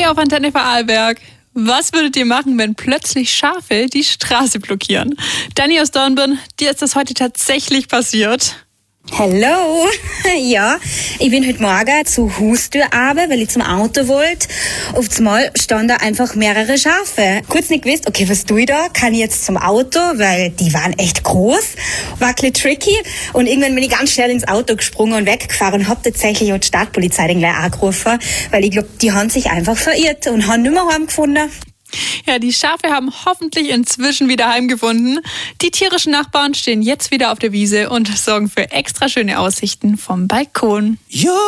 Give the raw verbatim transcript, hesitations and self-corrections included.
Hey auf Antenne Vorarlberg. Was würdet ihr machen, wenn plötzlich Schafe die Straße blockieren? Dani aus Dornbirn, dir ist das heute tatsächlich passiert. Hallo, ja, ich bin heute Morgen zur Haustür runter, weil ich zum Auto wollte. Auf einmal standen da einfach mehrere Schafe. Kurz nicht gewusst, okay, was tue ich da? Kann ich jetzt zum Auto? Weil die waren echt groß, war ein bisschen tricky. Und irgendwann bin ich ganz schnell ins Auto gesprungen und weggefahren und hab tatsächlich auch die Stadtpolizei dann gleich angerufen, weil ich glaube, die haben sich einfach verirrt und haben nicht mehr heimgefunden. Ja, die Schafe haben hoffentlich inzwischen wieder heimgefunden. Die tierischen Nachbarn stehen jetzt wieder auf der Wiese und sorgen für extra schöne Aussichten vom Balkon. Ja.